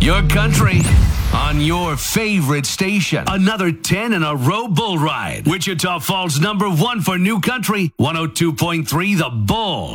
Your country on your favorite station. Another 10 in a row bull ride. Wichita Falls #1 for New Country, 102.3 The Bull.